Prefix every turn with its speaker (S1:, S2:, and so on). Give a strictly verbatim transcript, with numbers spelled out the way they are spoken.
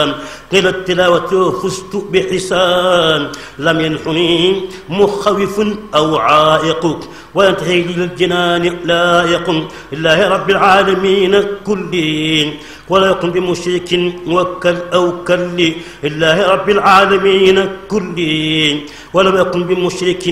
S1: الأقلام قيل التلاوة فزت بحسان لم ينحني مخوف أو عائق وينتهي للجنان لائق لله رب العالمين كلهم ولا يكن بمشرك وكل أو كل لله رب العالمين كلهم ولم يكن بمشرك